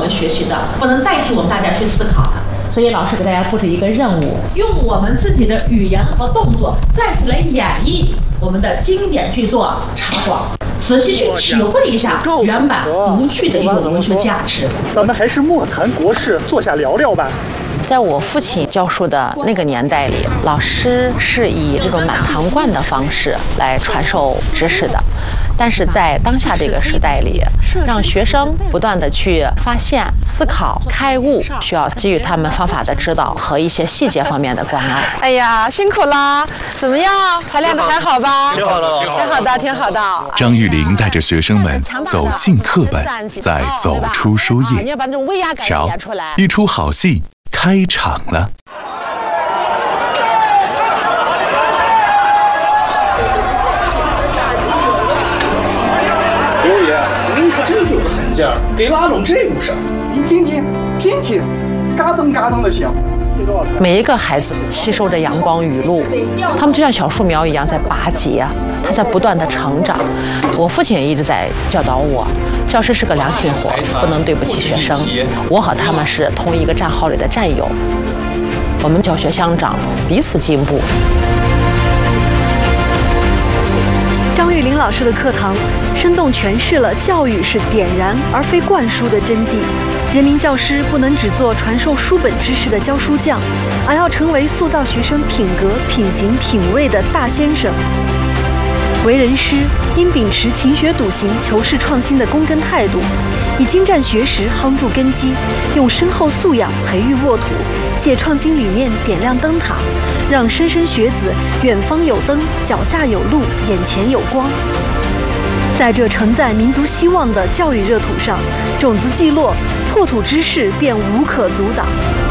们学习的，不能代替我们大家去思考的。所以老师给大家布置一个任务，用我们自己的语言和动作再次来演绎我们的经典巨作《茶馆》，仔细去体会一下原版独具的一种文学价值。 咱们还是莫谈国事，坐下聊聊吧。 在我父亲教书的那个年代里，老师是以这种满堂灌的方式来传授知识的。但是在当下这个时代里，让学生不断的去发现、思考、开悟，需要给予他们方法的指导和一些细节方面的关爱。 哎呀，辛苦啦！怎么样，排练的还好吧？ 挺好的， 挺好的，挺好的。 张玉玲带着学生们走进课本，再走出书页。瞧，一出好戏开场了。 刘爷，您可真有个狠劲儿，给拉拢这股声。 您听听，听听，嘎噔嘎噔的响。 每一个孩子吸收着阳光雨露，他们就像小树苗一样在拔节，他在不断的成长。我父亲也一直在教导我，教师是个良心活，不能对不起学生。我和他们是同一个战壕里的战友，我们教学相长，彼此进步。 张玉玲老师的课堂生动诠释了教育是点燃而非灌输的真谛。人民教师不能只做传授书本知识的教书匠，而要成为塑造学生品格、品行、品味的大先生。为人师应秉持勤学笃行、求是创新的躬耕态度，以精湛学识夯筑根基，用深厚素养培育沃土，借创新理念点亮灯塔，让莘莘学子远方有灯，脚下有路，眼前有光。在这承载民族希望的教育热土上，种子既落，破土之势便无可阻挡。